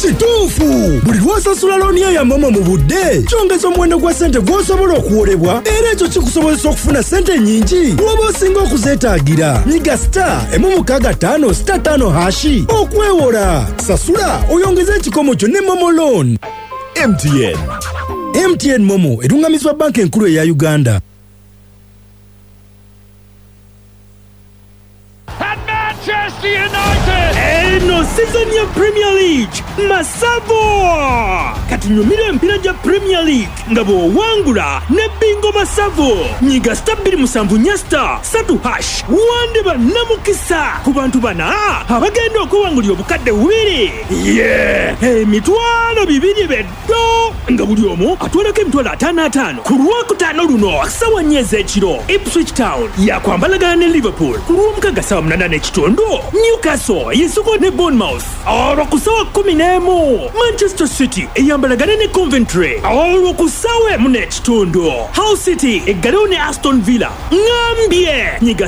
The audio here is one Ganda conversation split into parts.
Kituufu! Buli lw'osasula looni ya Momo mu budde kyongeza omuwendo gwa ssente gw'osobola okuwolebwa era ekyo kikusobozesa okufuna ssente nnyingi bw'oba osinga okuzeetaagira. Nyiga *165*5 okwewola. Sasula oyongeze ekikomo kyo ne Momo Loan. MTN Momo erungamizibwa banka enkulu eya Uganda. Manchester United! Eno season ya Premier League Masavo! Kati nyumira mpira ja Premier League nga bw'owangula ne bingo Masavo. Nyiga *279*3# wande bannamukisa ku bantu bana abagenda okuwangulira obukadde 2. Emitwalo 2 beddo nga buli omu atwalako emitwalo 5 ku Lwokutaano luno ssaawa 4 ez'ekiro. Ipswich Town yakwambalagana ne Liverpool ku Lwomukaga ssaawa 8:30. Newcastle yesoko ne Bournemouth ku ssaawa 11. Manchester City eyambalagana ne Coventry ku ssaawa 4:30. Hull City eggalewo ne Aston Villa. Ngambye nyiga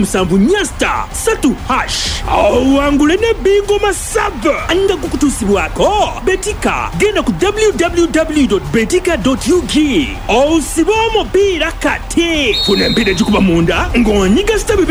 *279*3# awangule ne bingo Masava nga kukutuusibwako Betika. Genda ku www.betika.uk osiba omupiira kati funa empira egikuba munda ng'onyiga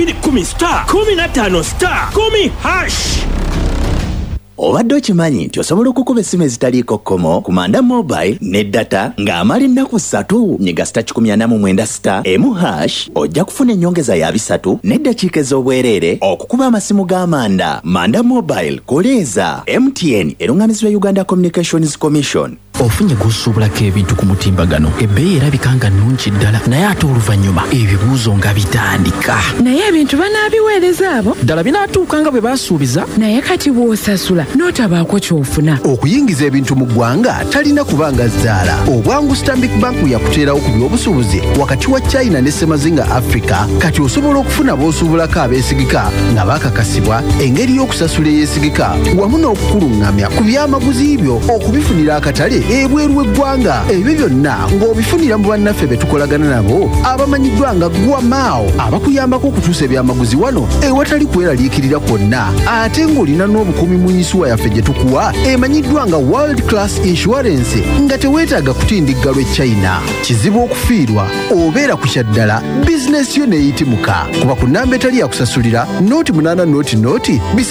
*215*10#. Obadde okimanyi nti osobola okukuba essimu ezitaliiko kkomo ku Manda Mobile ne data ng'amala ennaku 3. Nyiga *140*1# ojja kufuna ennyongeza ya 3 n'eddakiika ez'obwereere okukuba amasimu g'Amanda. Manda Mobile koleeza. MTN erungamizibwa Uganda Communications Commission. Ofunye gusuubulako ebintu ku mutimbagano ebbeeyi erabika nga nnungi ddala naye ate oluvannyuma ebibuuzo nga bitandika. Naye ebintu banaabiweereza abo ddala binaatuuka nga bwe baasuubiza. Naye kati bw'osasula n'otabaako ky'ofuna. Okuyingiza ebintu mu ggwanga talina kubanga zzaala. Obwangu Stanbic Bank yakuteerawo ku by'obusuubuzi wakati wa China ne Semazinga Africa. Kati osobola okufuna b'osuubulako abeesigika nga baakakasibwa engeri y'okusasula eyeesigika wamu n'okukuluŋŋamya ku byamaguzi byo okubifunira akatale ebweru w'eggwanga. Ebyo byonna ng'obifunira mu bannaffe be tukolagana nabo abamanyiddwa nga Gwamao abakuyambako okutuusa ebyamaguzi wano ewatali kweraliikirira kwonna, ate ng'olina n'obukuumi mu yinsuwa yaffe gye tukuwa emanyiddwa nga World Class Insurance nga teweetaaga kutindigga lw'e China. Kizibu okufiirwa obeera ku kyaddala bizinesi yo neeyitimuka. Kuba ku nnamba etali yakusasulira *8 *8